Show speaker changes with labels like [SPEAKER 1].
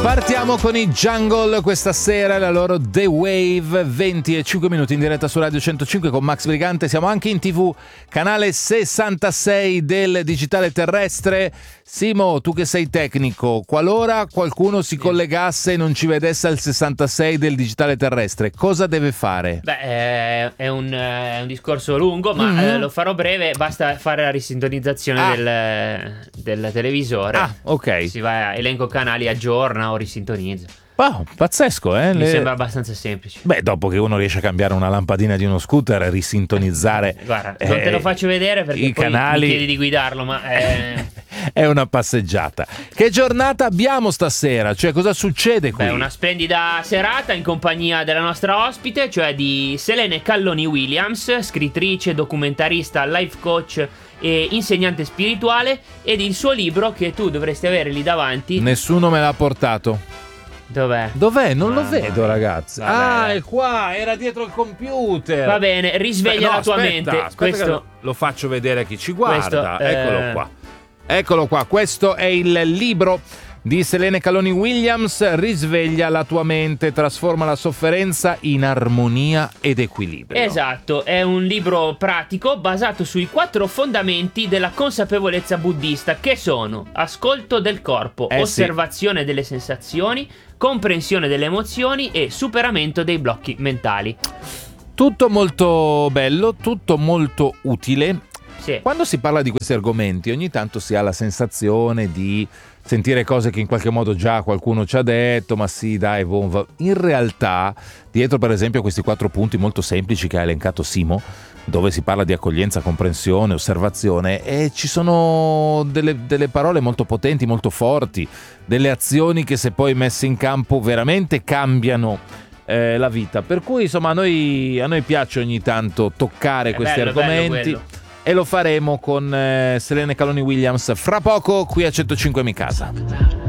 [SPEAKER 1] Partiamo con i Jungle questa sera, la loro The Wave, 25 minuti in diretta su Radio 105 con Max Brigante. Siamo anche in TV, canale 66 del digitale terrestre. Simo, tu che sei tecnico, qualora qualcuno si collegasse e non ci vedesse al 66 del digitale terrestre, cosa deve fare?
[SPEAKER 2] Beh, è un discorso lungo, ma lo farò breve. Basta fare la risintonizzazione del televisore.
[SPEAKER 1] Ah, ok.
[SPEAKER 2] Si va a elenco canali, aggiorna o risintonizza.
[SPEAKER 1] Wow, pazzesco, eh?
[SPEAKER 2] Mi sembra abbastanza semplice.
[SPEAKER 1] Beh, dopo che uno riesce a cambiare una lampadina di uno scooter, risintonizzare
[SPEAKER 2] Guarda, non te lo faccio vedere perché
[SPEAKER 1] i
[SPEAKER 2] poi
[SPEAKER 1] canali...
[SPEAKER 2] mi chiedi di guidarlo, ma
[SPEAKER 1] è una passeggiata. Che giornata abbiamo stasera? Cioè, cosa succede qui?
[SPEAKER 2] Beh, una splendida serata in compagnia della nostra ospite, cioè di Selene Calloni Williams, scrittrice, documentarista, life coach e insegnante spirituale, ed il suo libro che tu dovresti avere lì davanti.
[SPEAKER 1] Nessuno me l'ha portato.
[SPEAKER 2] Dov'è?
[SPEAKER 1] Non lo vedo, ragazzi.
[SPEAKER 2] Vabbè.
[SPEAKER 1] Ah, è qua, era dietro il computer.
[SPEAKER 2] Va bene, risveglia la tua mente.
[SPEAKER 1] Aspetta
[SPEAKER 2] Questo
[SPEAKER 1] lo faccio vedere a chi ci guarda.
[SPEAKER 2] Questo,
[SPEAKER 1] Eccolo qua. Eccolo qua. Questo è il libro di Selene Calloni Williams. Risveglia la tua mente, trasforma la sofferenza in armonia ed equilibrio.
[SPEAKER 2] Esatto, è un libro pratico basato sui 4 fondamenti della consapevolezza buddista, che sono ascolto del corpo, osservazione delle sensazioni, comprensione delle emozioni e superamento dei blocchi mentali.
[SPEAKER 1] Tutto molto bello, tutto molto utile.
[SPEAKER 2] Sì.
[SPEAKER 1] Quando si parla di questi argomenti ogni tanto si ha la sensazione di sentire cose che in qualche modo già qualcuno ci ha detto, ma sì dai, in realtà dietro per esempio questi 4 punti molto semplici che ha elencato Simo, dove si parla di accoglienza, comprensione, osservazione, e ci sono delle parole molto potenti, molto forti, delle azioni che se poi messe in campo veramente cambiano la vita, per cui insomma a noi piace ogni tanto toccare questi argomenti. E lo faremo con Selene Calloni Williams fra poco qui a 105 Mi Casa.